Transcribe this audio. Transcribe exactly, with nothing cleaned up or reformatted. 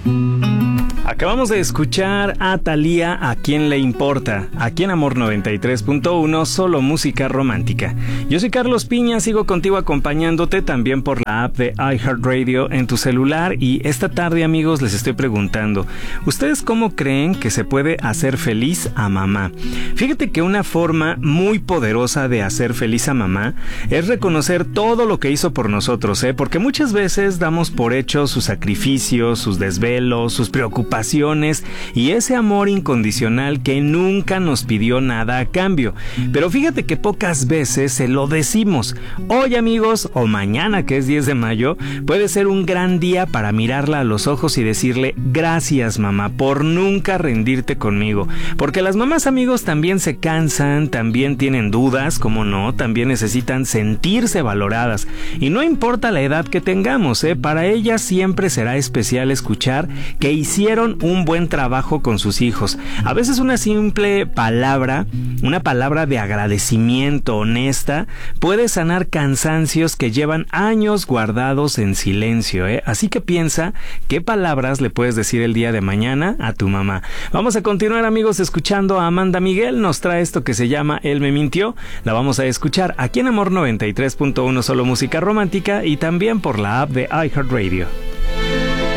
Acabamos de escuchar a Thalía, ¿A quién le importa? Aquí en Amor noventa y tres punto uno, solo música romántica. Yo soy Carlos Piña, sigo contigo acompañándote también por la app de iHeartRadio en tu celular, y esta tarde, amigos, les estoy preguntando, ¿ustedes cómo creen que se puede hacer feliz a mamá? Fíjate que una forma muy poderosa de hacer feliz a mamá es reconocer todo lo que hizo por nosotros, ¿eh? Porque muchas veces damos por hecho sus sacrificios, sus desvelos, sus preocupaciones y ese amor incondicional que nunca nos pidió nada a cambio. Pero fíjate que pocas veces se lo decimos. Hoy, amigos, o mañana, que es diez de mayo, puede ser un gran día para mirarla a los ojos y decirle gracias, mamá, por nunca rendirte conmigo. Porque las mamás, amigos, también se cansan, también tienen dudas, como no, también necesitan sentirse valoradas. Y no importa la edad que tengamos, ¿eh? Para ellas siempre será especial escuchar que hicieron un buen trabajo con sus hijos. A veces una simple palabra, una palabra de agradecimiento honesta, puede sanar cansancios que llevan años guardados en silencio, ¿eh? Así que piensa qué palabras le puedes decir el día de mañana a tu mamá. Vamos a continuar, amigos, escuchando a Amanda Miguel. Nos trae esto que se llama Él me mintió. La vamos a escuchar aquí en Amor noventa y tres punto uno, solo música romántica, y también por la app de iHeartRadio.